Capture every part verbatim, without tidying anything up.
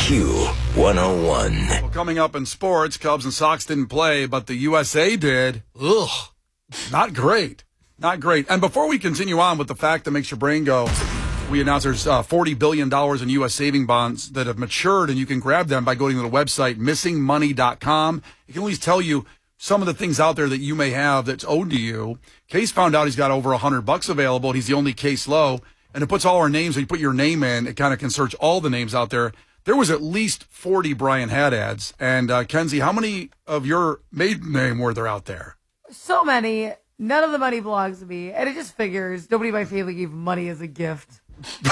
Q one oh one. Well, coming up in sports, Cubs and Sox didn't play, but the U S A did. Ugh, not great. Not great. And before we continue on with the fact that makes your brain go, we announced there's uh, forty billion dollars in U S saving bonds that have matured, and you can grab them by going to the website missing money dot com. It can at least tell you some of the things out there that you may have that's owed to you. Case found out he's got over one hundred bucks available. He's the only case low, and it puts all our names. When you put your name in, it kind of can search all the names out there. There was at least forty Brian Haddads. And, uh, Kenzie, how many of your maiden name were there out there? So many. None of the money belongs to me. And it just figures nobody in my family gave money as a gift.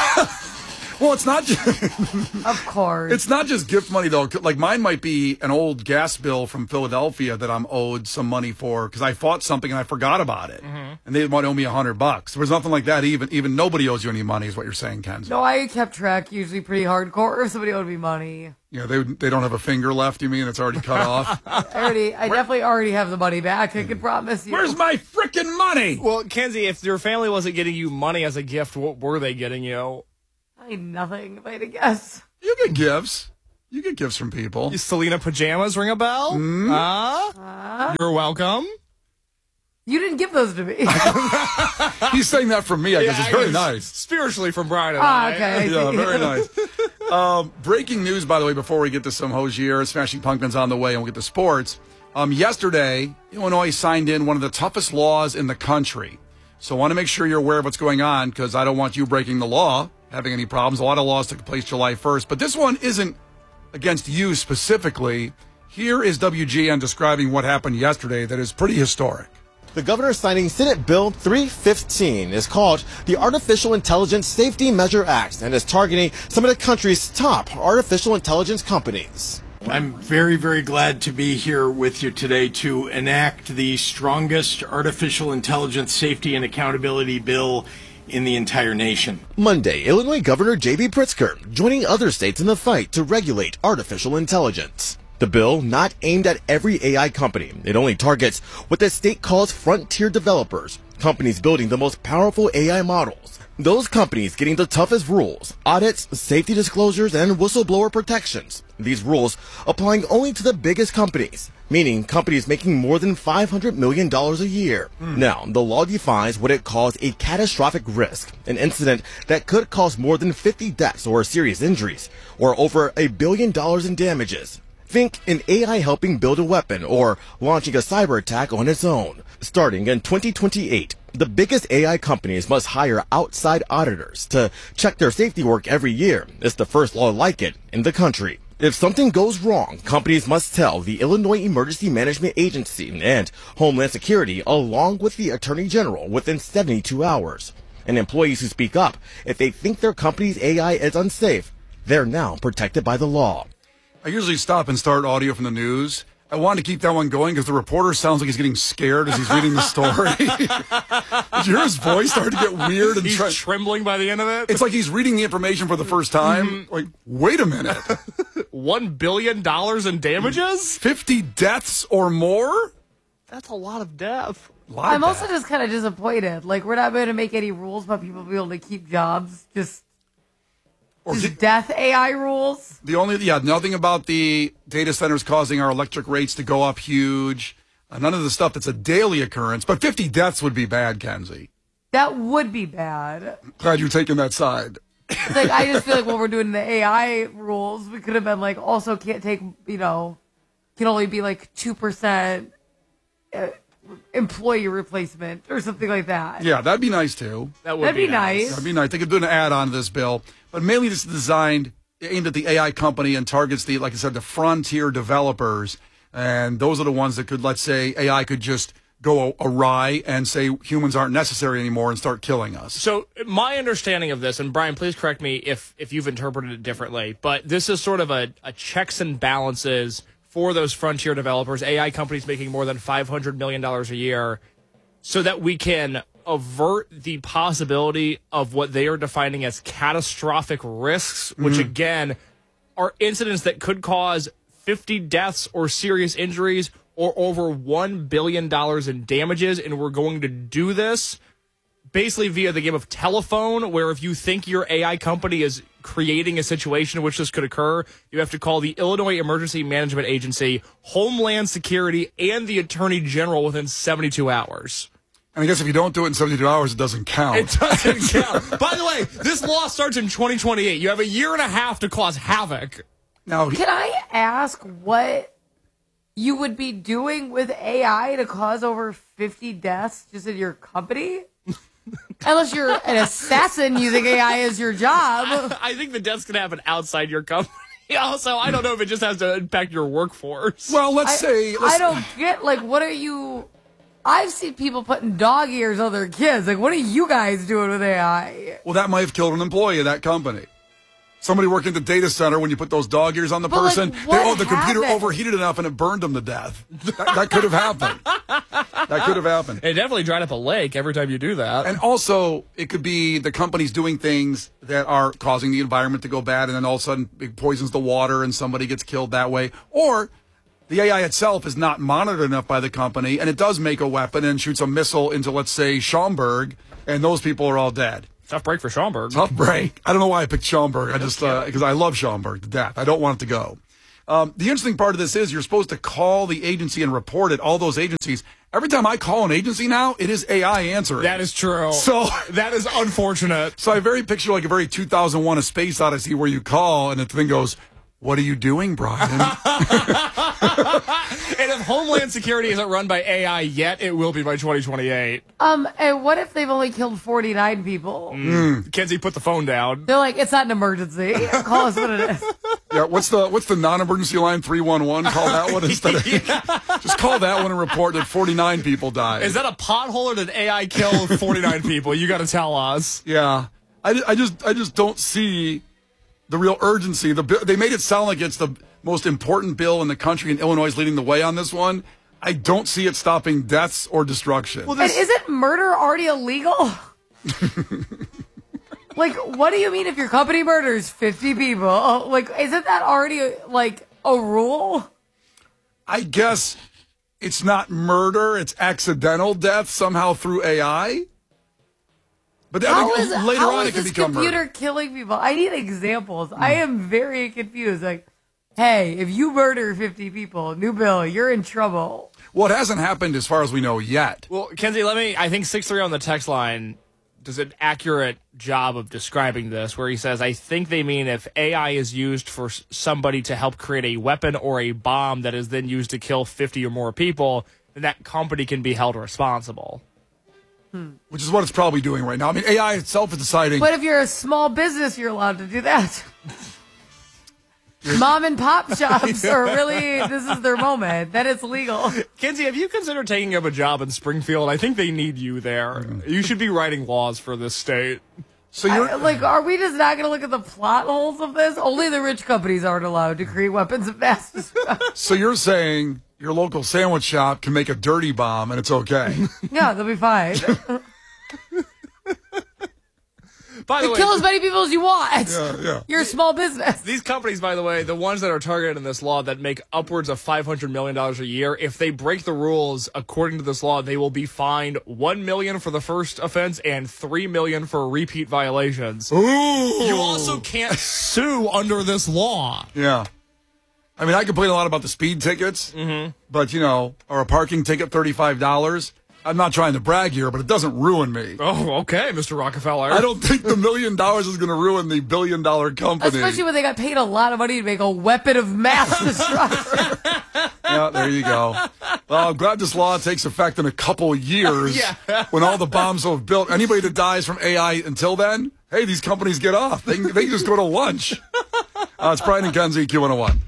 Well, it's not just... Of course. It's not just gift money, though. Like, mine might be an old gas bill from Philadelphia that I'm owed some money for because I fought something and I forgot about it. Mm-hmm. And they might owe me a hundred bucks. There was nothing like that. Even even nobody owes you any money is what you're saying, Kenzie. No, I kept track usually pretty hardcore if somebody owed me money. Yeah, they they don't have a finger left, you mean? It's already cut off? I already, I Where, definitely already have the money back. I can promise you. Where's my frickin' money? Well, Kenzie, if your family wasn't getting you money as a gift, what were they getting you? I need nothing, if I had to guess. You get gifts. You get gifts from people. You Selena pajamas ring a bell? Mm. Uh, uh, you're welcome. You didn't give those to me. He's saying that from me, I guess. Yeah, It's very it's nice. Spiritually from Brian and Ah, I. okay. Yeah, very nice. Um, breaking news, by the way, before we get to some Hosier, Smashing Pumpkins on the way, and we'll get to sports. Um, yesterday, Illinois signed in one of the toughest laws in the country. So I want to make sure you're aware of what's going on because I don't want you breaking the law, having any problems. A lot of laws took place July first, but this one isn't against you specifically. Here is W G N describing what happened yesterday that is pretty historic. The governor signing Senate Bill three fifteen is called the Artificial Intelligence Safety Measure Act and is targeting some of the country's top artificial intelligence companies. I'm very, very glad to be here with you today to enact the strongest artificial intelligence safety and accountability bill in the entire nation. Monday, Illinois Governor J B Pritzker joining other states in the fight to regulate artificial intelligence. The bill not aimed at every A I company. It only targets what the state calls frontier developers, companies building the most powerful A I models. Those companies getting the toughest rules, audits, safety disclosures, and whistleblower protections. These rules applying only to the biggest companies, meaning companies making more than five hundred million dollars a year. Mm. Now, the law defines what it calls a catastrophic risk, an incident that could cause more than fifty deaths or serious injuries, or over a billion dollars in damages. Think an A I helping build a weapon or launching a cyber attack on its own. Starting in twenty twenty-eight, the biggest A I companies must hire outside auditors to check their safety work every year. It's the first law like it in the country. If something goes wrong, companies must tell the Illinois Emergency Management Agency and Homeland Security along with the Attorney General within seventy-two hours. And employees who speak up, if they think their company's A I is unsafe, they're now protected by the law. I usually stop and start audio from the news. I wanted to keep that one going because the reporter sounds like he's getting scared as he's reading the story. Did you hear his voice start to get weird? And he's try- trembling by the end of it. It's like he's reading the information for the first time. Mm-hmm. Like, wait a minute. One billion dollars in damages? Fifty deaths or more? That's a lot of death. Lot I'm of also death. just kind of disappointed. Like, we're not going to make any rules about people being able to keep jobs. Just... Or Just get, death A I rules? The only, yeah, nothing about the data centers causing our electric rates to go up huge. Uh, none of the stuff that's a daily occurrence. But fifty deaths would be bad, Kenzie. That would be bad. Glad you're taking that side. It's like, I just feel like when we're doing the A I rules, we could have been like, also can't take, you know, can only be like two percent employee replacement or something like that. Yeah, that'd be nice too. That would That'd be, be nice. nice. That'd be nice. They could do an add-on to this bill. But mainly this is designed, aimed at the A I company and targets the, like I said, the frontier developers. And those are the ones that could, let's say, A I could just go awry and say humans aren't necessary anymore and start killing us. So my understanding of this, and Brian, please correct me if, if you've interpreted it differently, but this is sort of a, a checks and balances for those frontier developers, A I companies making more than five hundred million dollars a year, so that we can avert the possibility of what they are defining as catastrophic risks, which mm-hmm. again are incidents that could cause fifty deaths or serious injuries or over one billion dollars in damages. And we're going to do this basically via the game of telephone, where if you think your A I company is creating a situation in which this could occur, you have to call the Illinois Emergency Management Agency, Homeland Security, and the Attorney General within seventy-two hours. And I guess if you don't do it in seventy-two hours, it doesn't count. It doesn't count. By the way, this law starts in twenty twenty-eight. You have a year and a half to cause havoc. Now, Can I ask what you would be doing with A I to cause over fifty deaths just in your company? Unless you're an assassin using A I as your job. I, I think the deaths can happen outside your company. Also, I don't know if it just has to impact your workforce. well, let's I, say... I Let's, don't get, like, what are you... I've seen people putting dog ears on their kids. Like, what are you guys doing with A I? Well, that might have killed an employee of that company. Somebody working at the data center, when you put those dog ears on the But, like, person, what they, oh, the computer happened? overheated enough and it burned them to death. That, that could have happened. That could have happened. It definitely dried up a lake every time you do that. And also, it could be the companies doing things that are causing the environment to go bad, and then all of a sudden it poisons the water and somebody gets killed that way. Or the A I itself is not monitored enough by the company, and it does make a weapon and shoots a missile into, let's say, Schaumburg, and those people are all dead. Tough break for Schaumburg. Tough break. I don't know why I picked Schaumburg. I just, because I love Schaumburg to death. I don't want it to go. Um, the interesting part of this is you're supposed to call the agency and report it, all those agencies. Every time I call an agency now, it is A I answering. That is true. So that is unfortunate. So I very picture like a very two thousand one A Space Odyssey where you call and the thing goes, "What are you doing, Brian?" And if Homeland Security isn't run by A I yet, it will be by twenty twenty-eight. Um, and what if they've only killed forty-nine people? Mm. Kenzie, put the phone down. They're like, it's not an emergency. Call us what it is. Yeah, what's the what's the non-emergency line? three one one. Call that one instead of just call that one and report that forty-nine people died. Is that a pothole or did A I kill forty-nine people? You got to tell us. Yeah, I, I just I just don't see the real urgency. The bi- they made it sound like it's the most important bill in the country, and Illinois is leading the way on this one. I don't see it stopping deaths or destruction. Well, and isn't murder already illegal? Like, what do you mean if your company murders fifty people? Like, isn't that already, like, a rule? I guess it's not murder, it's accidental death somehow through A I. But I How think is, later how on is it can this become computer murder. killing people? I need examples. I am very confused. Like, hey, if you murder fifty people, new bill, you're in trouble. Well, it hasn't happened as far as we know yet. Well, Kenzie, let me, I think six three on the text line does an accurate job of describing this, where he says, I think they mean if A I is used for somebody to help create a weapon or a bomb that is then used to kill fifty or more people, then that company can be held responsible. Hmm. Which is what it's probably doing right now. I mean, A I itself is deciding. But if you're a small business, you're allowed to do that. Mom and pop shops are really, this is their moment. That it's legal. Kenzie, have you considered taking up a job in Springfield? I think they need you there. Mm-hmm. You should be writing laws for this state. So you're I, like, are we just not going to look at the plot holes of this? Only the rich companies aren't allowed to create weapons of mass destruction. So you're saying your local sandwich shop can make a dirty bomb and it's okay? Yeah, they'll be fine. By the way, kill as many people as you want. Yeah, yeah. You're a small business. These companies, by the way, the ones that are targeted in this law that make upwards of five hundred million dollars a year, if they break the rules according to this law, they will be fined one million dollars for the first offense and three million dollars for repeat violations. Ooh. You also can't sue under this law. Yeah. I mean, I complain a lot about the speed tickets, mm-hmm. but, you know, or a parking ticket, thirty-five dollars. I'm not trying to brag here, but it doesn't ruin me. Oh, okay, Mister Rockefeller. I don't think the million dollars is going to ruin the billion dollar company. Especially when they got paid a lot of money to make a weapon of mass destruction. Yeah, there you go. Well, I'm glad this law takes effect in a couple years Yeah. when all the bombs will have built. Anybody that dies from A I until then, hey, these companies get off. They can, they can just go to lunch. Uh, it's Brian and Kenzie, Q one oh one.